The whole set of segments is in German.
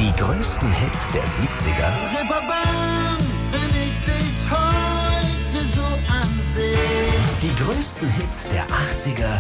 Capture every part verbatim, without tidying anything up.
Die größten Hits der siebziger, Reeperbahn, wenn ich dich heute so ansehe. die größten Hits der achtziger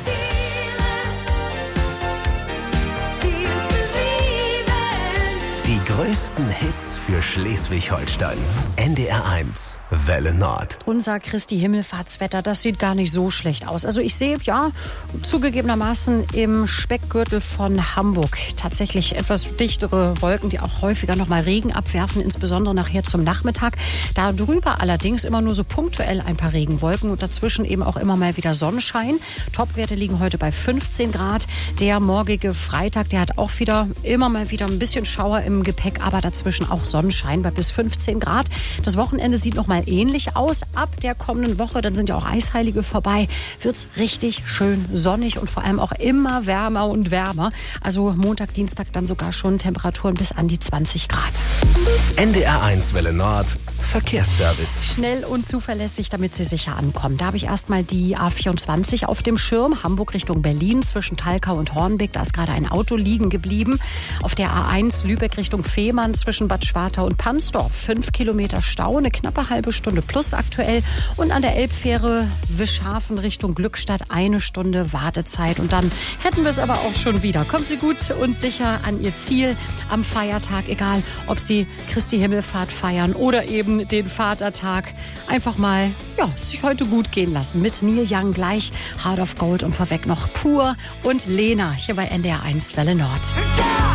Die größten Hits für Schleswig-Holstein. N D R eins, Welle Nord. Unser Christi Himmelfahrtswetter, das sieht gar nicht so schlecht aus. Also ich sehe, ja, zugegebenermaßen im Speckgürtel von Hamburg tatsächlich etwas dichtere Wolken, die auch häufiger noch mal Regen abwerfen, insbesondere nachher zum Nachmittag. Darüber allerdings immer nur so punktuell ein paar Regenwolken und dazwischen eben auch immer mal wieder Sonnenschein. Topwerte liegen heute bei fünfzehn Grad. Der morgige Freitag, der hat auch wieder immer mal wieder ein bisschen Schauer im Gepäck, aber dazwischen auch Sonnenschein bei bis fünfzehn Grad. Das Wochenende sieht noch mal ähnlich aus. Ab der kommenden Woche, dann sind ja auch Eisheilige vorbei, wird's richtig schön sonnig und vor allem auch immer wärmer und wärmer. Also Montag, Dienstag dann sogar schon Temperaturen bis an die zwanzig Grad. N D R eins, Welle Nord, Verkehrsservice. Schnell und zuverlässig, damit Sie sicher ankommen. Da habe ich erstmal die A vierundzwanzig auf dem Schirm. Hamburg Richtung Berlin zwischen Thalkau und Hornbeck. Da ist gerade ein Auto liegen geblieben. Auf der A eins Lübeck Richtung Fehmarn zwischen Bad Schwartau und Pansdorf. Fünf Kilometer Stau, eine knappe halbe Stunde plus aktuell. Und an der Elbfähre Wischhafen Richtung Glückstadt eine Stunde Wartezeit. Und dann hätten wir es aber auch schon wieder. Kommen Sie gut und sicher an Ihr Ziel am Feiertag, egal ob Sie Christi Himmelfahrt feiern oder eben den Vatertag. Einfach mal, ja, sich heute gut gehen lassen. Mit Neil Young gleich, Heart of Gold und vorweg noch Pur und Lena hier bei N D R eins Welle Nord.